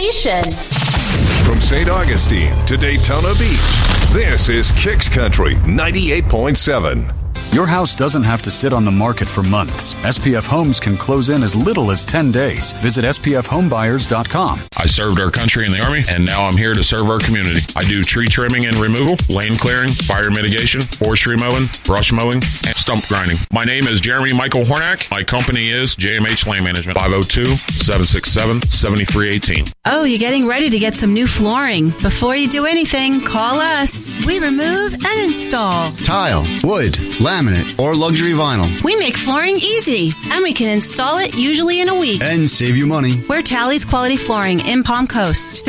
station. From St. Augustine to Daytona Beach, this is Kicks Country 98.7. Your house doesn't have to sit on the market for months. SPF Homes can close in as little as 10 days. Visit spfhomebuyers.com. I served our country in the Army, and now I'm here to serve our community. I do tree trimming and removal, lane clearing, fire mitigation, forestry mowing, brush mowing, and stump grinding. My name is Jeremy Michael Hornack. My company is JMH Land Management, 502-767-7318. Oh, you're getting ready to get some new flooring. Before you do anything, call us. We remove and install tile, wood, laminate, or luxury vinyl. We make flooring easy, and we can install it usually in a week. And save you money. We're Tally's Quality Flooring in Palm Coast.